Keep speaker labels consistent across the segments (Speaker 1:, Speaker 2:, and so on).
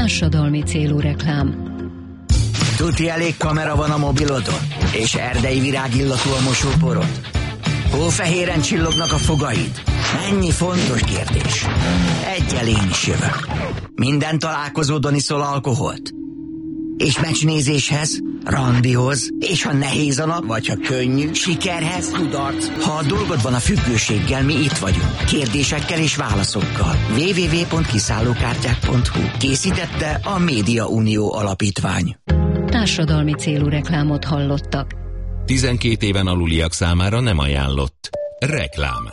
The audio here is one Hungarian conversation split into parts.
Speaker 1: Társadalmi célú reklám.
Speaker 2: Tuti elég kamera van a mobilodon? És erdei virágillatú a mosóporod? Hófehéren csillognak a fogaid? Ennyi fontos kérdés. Egyel én is jövök. Minden találkozódon iszol alkoholt? És meccsnézéshez, randihoz, és ha nehéz a nap, vagy ha könnyű, sikerhez, kudarc. Ha a dolgod van a függőséggel, mi itt vagyunk. Kérdésekkel és válaszokkal. www.kiszállókártyák.hu. Készítette a Média Unió Alapítvány.
Speaker 1: Társadalmi célú reklámot hallottak.
Speaker 3: 12 éven aluliak számára nem ajánlott. Reklám.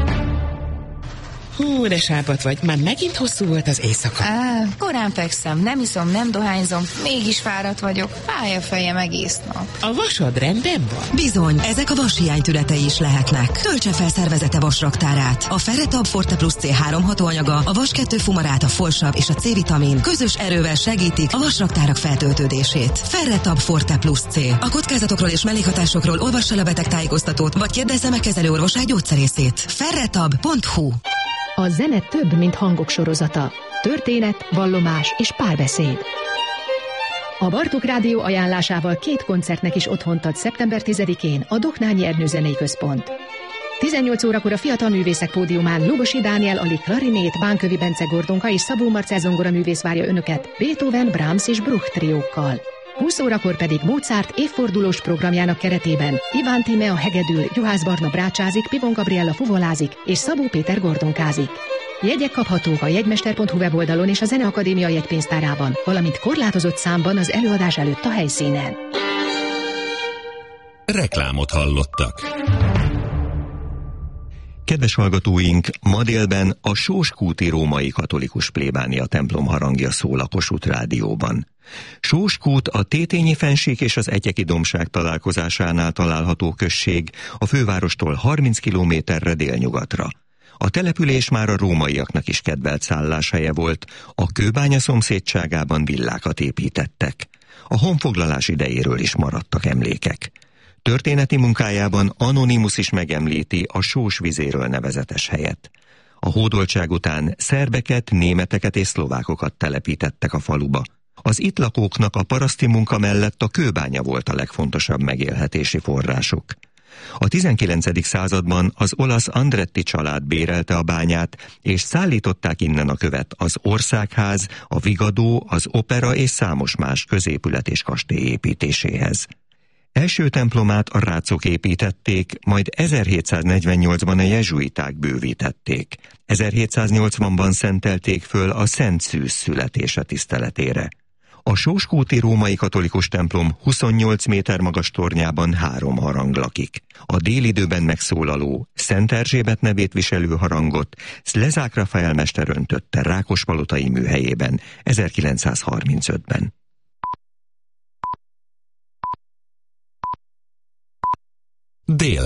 Speaker 4: Hú, de sápat vagy. Már megint hosszú volt az éjszaka.
Speaker 5: Korán fekszem, nem iszom, nem dohányzom, mégis fáradt vagyok. Fáj a fejem egész nap.
Speaker 4: A vasad rendben van?
Speaker 6: Bizony, ezek a vashiány tünetei is lehetnek. Töltse fel szervezete vasraktárát. A Ferretab Forte Plus C3 hatóanyaga, a vas-2 fumarát, a folsav és a C-vitamin közös erővel segítik a vasraktárak feltöltődését. Ferretab Forte Plus C. A kockázatokról és mellékhatásokról olvassa le a betegtájékoztatót, vagy kérdezze meg kezelőorvosát, gyógyszerészét. Ferretab.hu.
Speaker 7: A zene több, mint hangok sorozata. Történet, vallomás és párbeszéd. A Bartók Rádió ajánlásával 2 koncertnek is otthont ad szeptember 10-én a Doknányi Ernő Zenei Központ. 18 órakor a Fiatal Művészek Pódiumán Lugosi Dániel Ali klarinét, Bánkövi Bence Gordonka és Szabó Marcell zongora művész várja önöket Beethoven, Brahms és Bruch triókkal. 20 órakor pedig Mozart évfordulós programjának keretében Iván Tímea hegedül, Juhász Barna brácsázik, Pivon Gabriella fuvolázik és Szabó Péter gordonkázik. Jegyek kaphatók a jegymester.hu weboldalon és a Zeneakadémia jegypénztárában, valamint korlátozott számban az előadás előtt a helyszínen.
Speaker 3: Reklámot hallottak.
Speaker 8: Kedves hallgatóink, ma délben a Sóskúti római katolikus plébánia templom harangja szól a Kossuth Rádióban. Sóskút a Tétényi-fennsík és az Egyeki-dombság találkozásánál található község, a fővárostól 30 kilométerre délnyugatra. A település már a rómaiaknak is kedvelt szálláshelye volt, a kőbánya szomszédságában villákat építettek. A honfoglalás idejéről is maradtak emlékek. Történeti munkájában Anonymus is megemlíti a Sósvizéről nevezetes helyet. A hódoltság után szerbeket, németeket és szlovákokat telepítettek a faluba. Az itt lakóknak a paraszti munka mellett a kőbánya volt a legfontosabb megélhetési forrásuk. A 19. században az olasz Andretti család bérelte a bányát, és szállították innen a követ az Országház, a Vigadó, az Opera és számos más középület és kastély építéséhez. Első templomát a rácok építették, majd 1748-ban a jezsuiták bővítették. 1780-ban szentelték föl a Szent Szűz születése tiszteletére. A Sóskúti római katolikus templom 28 méter magas tornyában 3 harang lakik. A délidőben megszólaló, Szent Erzsébet nevét viselő harangot Szlezák Rafael mester öntötte Rákospalotai műhelyében 1935-ben.